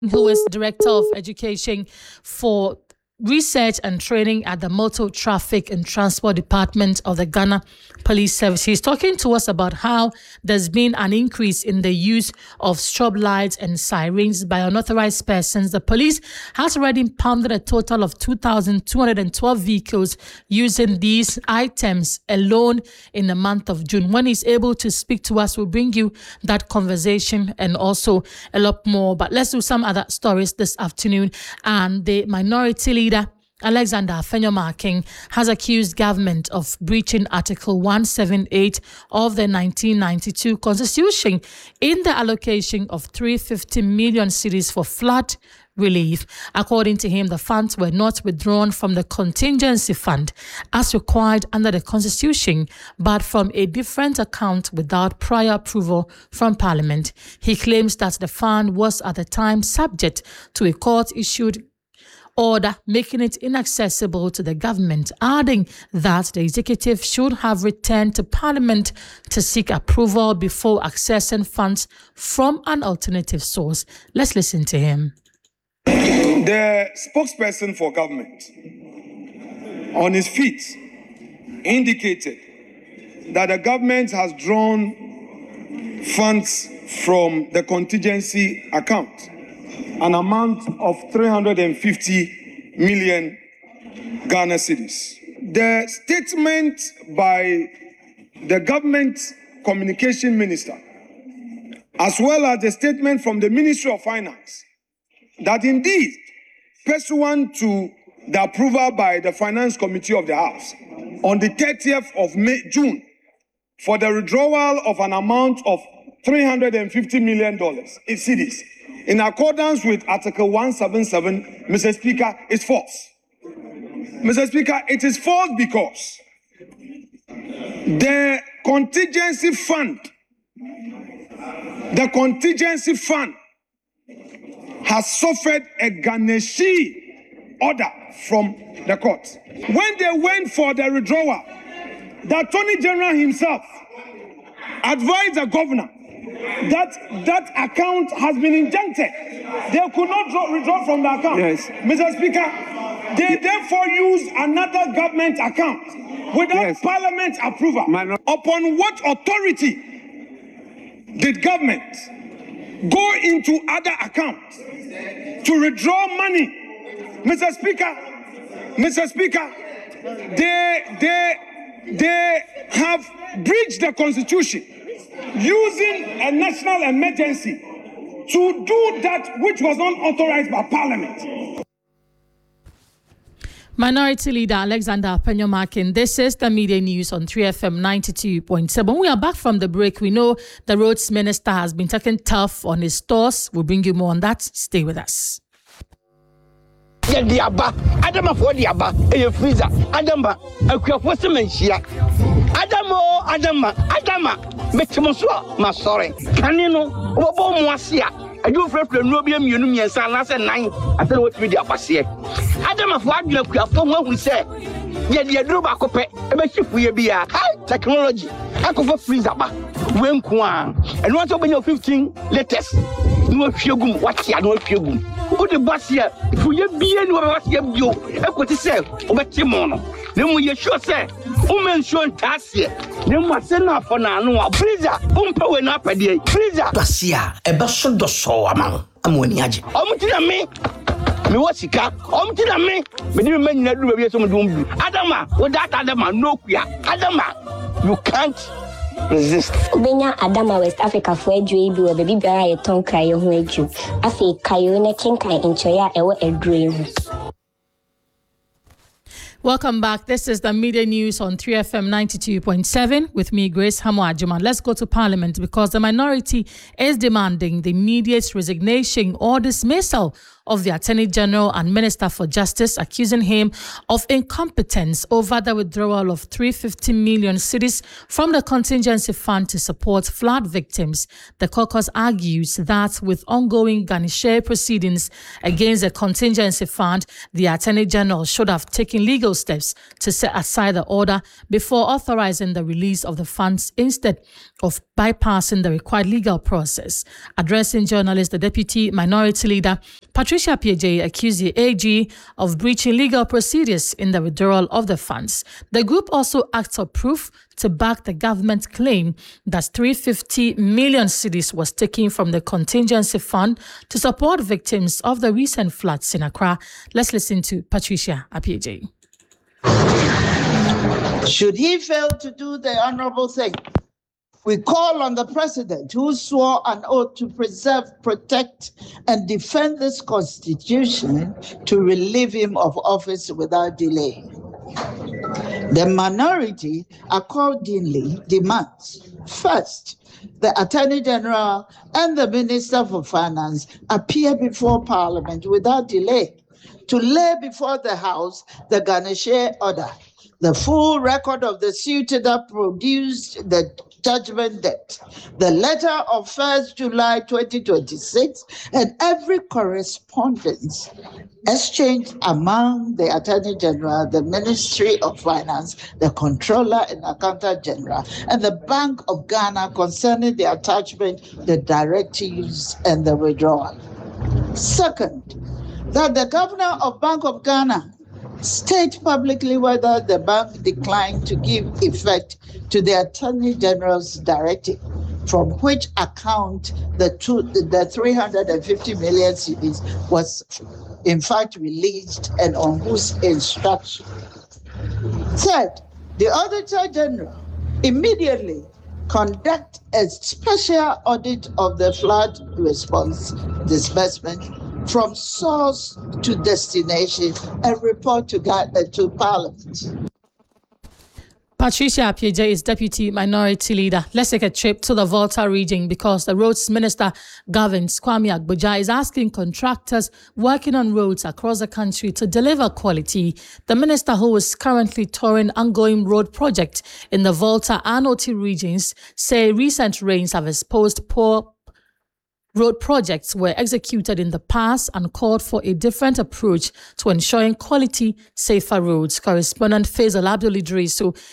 who is Director of Education for Research and Training at the Motor Traffic and Transport Department of the Ghana Police Service. He's talking to us about how there's been an increase in the use of strobe lights and sirens by unauthorized persons. The police has already impounded a total of 2,212 vehicles using these items alone in the month of June. When he's able to speak to us, we'll bring you that conversation and also a lot more. But let's do some other stories this afternoon. And the minority leader Alexander Afenyo-Markin has accused government of breaching Article 178 of the 1992 Constitution in the allocation of 350 million cedis for flood relief. According to him, the funds were not withdrawn from the contingency fund as required under the Constitution, but from a different account without prior approval from Parliament. He claims that the fund was at the time subject to a court-issued order making it inaccessible to the government, adding that the executive should have returned to Parliament to seek approval before accessing funds from an alternative source. Let's listen to him. The spokesperson for government on his feet indicated that the government has drawn funds from the contingency account, an amount of 350 million Ghana cedis. The statement by the government communication minister, as well as the statement from the Ministry of Finance, that indeed, pursuant to the approval by the Finance Committee of the House on the 30th of June for the withdrawal of an amount of $350 million in cedis, in accordance with Article 177, Mr. Speaker, is false. Mr. Speaker, it is false because the contingency fund has suffered a garnishee order from the court. When they went for the withdrawal, the Attorney General himself advised the governor that account has been injuncted. They could not withdraw from the account. Yes. Mr. Speaker, they therefore used another government account without Parliament approval. Upon what authority did government go into other accounts to withdraw money? Mr. Speaker, they have breached the Constitution using a national emergency to do that which was not authorized by Parliament. Minority Leader Alexander Afenyo-Markin. This is the media news on 3FM 92.7. We are back from the break. We know the roads minister has been talking tough on his stores. We'll bring you more on that. Stay with us. Adama for the Abba, a freezer. Adama, a Kwafosemensia. Adama, Metimosua, my sorry. Can you know what Moasia? I do for Nobium Unum, San Last and 9. I thought what we did here. Adama for the Kwafon, we say. Yet the Adruba Cope, a bishop will be a high technology. I could for freezer. When Kwan, and once open your 15 letters. No Fugum, what's ya, no Fugum. Who the bus here? If we be anyone was here, you, I could say, over Timono. Then we sure say, women shown task here. Then what's enough for now? Freezer, Umpo up a day. Freezer, Basia, a bastion do so among Amoniaji. Me what's it car? Me, but you may not do some doom. Adama, what that Adama, no queer. Adama, you can't resist. Benya Adama West Africa for Edway be a baby bear a tongue cry who edu. Afi Kayone Kinkai in Choya ewa a dream. Welcome back. This is the media news on 3FM 92.7 with me, Grace Hamuajuman. Let's go to Parliament because the minority is demanding the immediate resignation or dismissal of the Attorney General and Minister for Justice, accusing him of incompetence over the withdrawal of 350 million cedis from the contingency fund to support flood victims. The caucus argues that with ongoing Ghana share proceedings against the contingency fund, the Attorney General should have taken legal steps to set aside the order before authorizing the release of the funds instead of bypassing the required legal process. Addressing journalists, the Deputy Minority Leader, Patricia Appiagyei, accused the AG of breaching legal procedures in the withdrawal of the funds. The group also asked for proof to back the government's claim that 350 million cedis was taken from the contingency fund to support victims of the recent floods in Accra. Let's listen to Patricia Appiagyei. Should he fail to do the honorable thing, we call on the president who swore an oath to preserve, protect, and defend this constitution to relieve him of office without delay. The minority accordingly demands, first, the Attorney General and the Minister for Finance appear before Parliament without delay to lay before the House the Ghana Share Order, the full record of the suit that produced the judgment debt, the letter of 1st July 2026, and every correspondence exchanged among the Attorney General, the Ministry of Finance, the Controller and Accountant General, and the Bank of Ghana concerning the attachment, the directives, and the withdrawal. Second, that the Governor of Bank of Ghana state publicly whether the bank declined to give effect to the Attorney General's directive, from which account the 350 million cedis was in fact released and on whose instruction. Third, the Auditor General immediately conduct a special audit of the flood response disbursement from source to destination and report to Parliament. Patricia Appiagyei is Deputy Minority Leader. Let's take a trip to the Volta region because the Roads Minister, Gavin Kwame Agboja, is asking contractors working on roads across the country to deliver quality. The minister, who is currently touring ongoing road projects in the Volta and Oti regions, say recent rains have exposed poor road projects were executed in the past and called for a different approach to ensuring quality, safer roads. Correspondent Faisal Abdul Idrisu